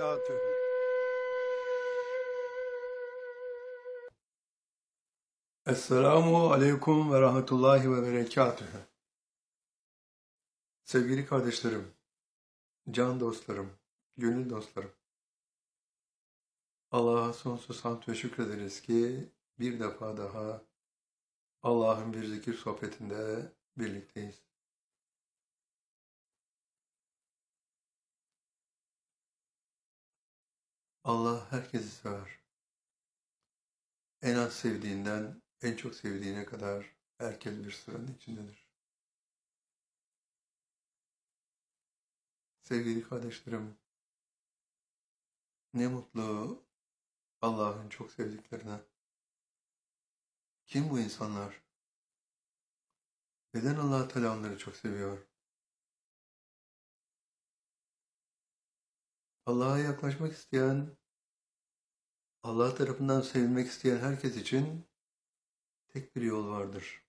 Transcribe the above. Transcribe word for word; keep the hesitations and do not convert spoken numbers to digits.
berekatühü. Esselamu aleyküm ve rahmetullahi ve berekatühü. Sevgili kardeşlerim, can dostlarım, gönül dostlarım. Allah'a sonsuz hamd ve şükrederiz ki bir defa daha Allah'ın bir zikir sohbetinde birlikteyiz. Allah herkesi sever. En az sevdiğinden en çok sevdiğine kadar herkes bir sıranın içindedir. Sevgili kardeşlerim, ne mutlu Allah'ın çok sevdiklerine. Kim bu insanlar? Neden Allah Teala onları çok seviyor? Allah'a yaklaşmak isteyen, Allah tarafından sevilmek isteyen herkes için tek bir yol vardır.